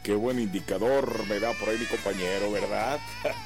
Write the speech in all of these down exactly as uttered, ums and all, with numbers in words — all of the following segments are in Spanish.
qué buen indicador me da por ahí mi compañero, ¿verdad?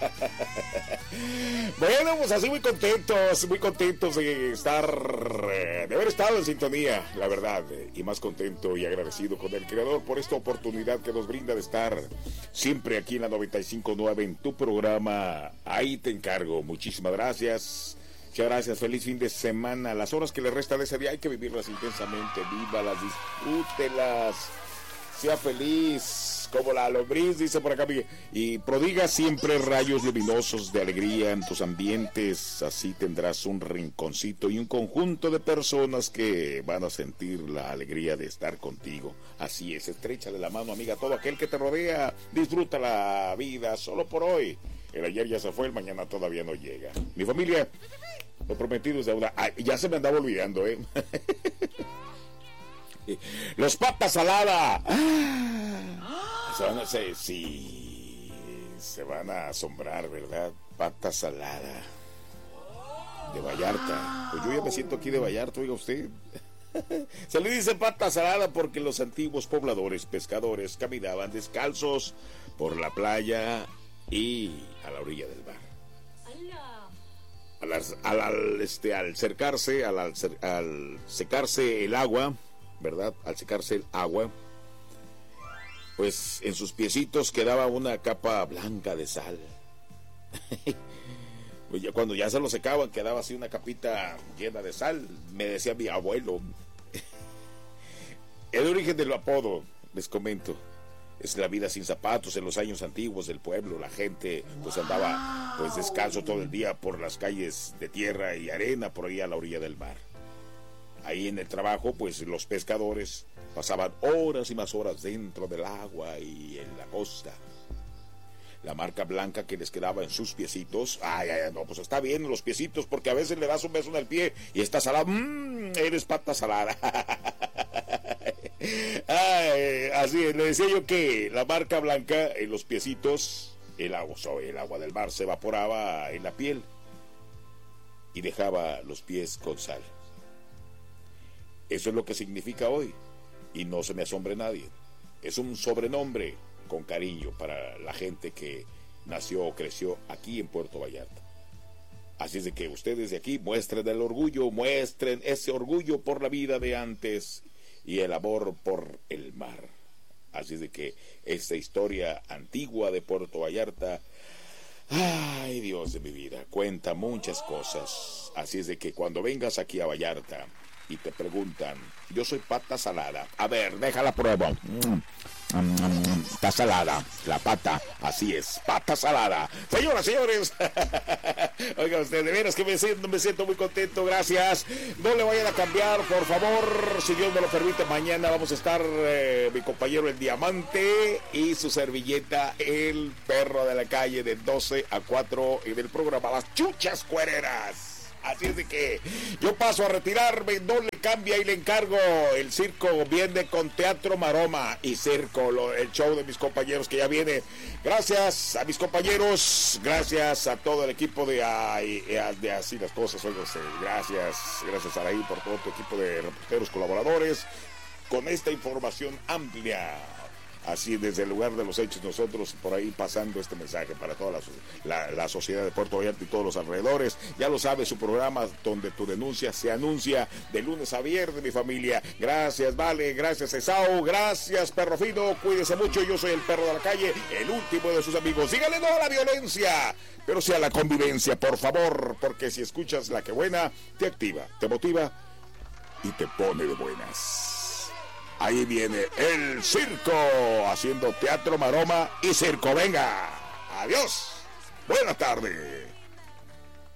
Bueno, pues así muy contentos, muy contentos de estar, de haber estado en sintonía, la verdad, y más contento y agradecido con el Creador por esta oportunidad que nos brinda de estar siempre aquí en la noventa y cinco punto nueve en tu programa. Ahí te encargo. Muchísimas gracias. Muchas gracias, feliz fin de semana. Las horas que le restan de ese día hay que vivirlas intensamente, vívalas, disfrútelas, sea feliz, como la lombriz, dice por acá, y prodiga siempre rayos luminosos de alegría en tus ambientes, así tendrás un rinconcito y un conjunto de personas que van a sentir la alegría de estar contigo. Así es, estréchale la mano, amiga, a todo aquel que te rodea, disfruta la vida solo por hoy. El ayer ya se fue, el mañana todavía no llega. Mi familia, lo prometido es deuda. Ay, ya se me andaba olvidando, ¿eh? Los papas salada. Ah, se van a, se, sí, se van a asombrar, ¿verdad? Pata salada de Vallarta. Pues yo ya me siento aquí de Vallarta, oiga usted. Se le dice pata salada porque los antiguos pobladores pescadores caminaban descalzos por la playa y a la orilla del mar. Al, al, al, este, al cercarse, al, al, al secarse el agua, ¿verdad? Al secarse el agua, pues en sus piecitos quedaba una capa blanca de sal. Pues ya cuando ya se lo secaban quedaba así una capita llena de sal, me decía mi abuelo. El origen del apodo, les comento, es la vida sin zapatos. En los años antiguos del pueblo la gente pues andaba pues descalzo todo el día por las calles de tierra y arena por ahí a la orilla del mar. Ahí en el trabajo pues los pescadores pasaban horas y más horas dentro del agua y en la costa. La marca blanca que les quedaba en sus piecitos, ay, ay, no, pues está bien en los piecitos, porque a veces le das un beso en el pie y está salada, mmm, eres pata salada. Ay, así es, le decía yo que la marca blanca en los piecitos, el agua, el agua del mar se evaporaba en la piel y dejaba los pies con sal. Eso es lo que significa hoy, y no se me asombre nadie. Es un sobrenombre con cariño para la gente que nació o creció aquí en Puerto Vallarta. Así es de que ustedes de aquí muestren el orgullo, muestren ese orgullo por la vida de antes y el amor por el mar. Así es de que esta historia antigua de Puerto Vallarta, ay Dios de mi vida, cuenta muchas cosas. Así es de que cuando vengas aquí a Vallarta y te preguntan, yo soy pata salada, a ver, déjala prueba. Mm. Está salada, la pata, así es, pata salada. Señoras, señores, oigan ustedes, de veras que me siento, me siento muy contento, gracias. No le vayan a cambiar, por favor, si Dios me lo permite, mañana vamos a estar eh, mi compañero el Diamante y su servilleta, el perro de la calle, de doce a cuatro en el programa Las Chuchas Cuereras. Así es de que yo paso a retirarme, no le cambia y le encargo. El circo viene con Teatro Maroma y Circo, lo, el show de mis compañeros que ya viene. Gracias a mis compañeros, gracias a todo el equipo de, de, de Así las Cosas. Oigan, gracias, gracias Araí por todo tu equipo de reporteros colaboradores con esta información amplia. Así desde el lugar de los hechos, nosotros por ahí pasando este mensaje para toda la, la, la sociedad de Puerto Vallarta y todos los alrededores. Ya lo sabe, su programa donde tu denuncia se anuncia de lunes a viernes, mi familia. Gracias, Vale, gracias, Esau, gracias, Perro Fino, cuídese mucho. Yo soy el perro de la calle, el último de sus amigos. Dígale no a la violencia, pero sí a la convivencia, por favor, porque si escuchas La Que Buena, te activa, te motiva y te pone de buenas. Ahí viene el circo, haciendo Teatro Maroma y Circo. Venga, adiós, buenas tardes.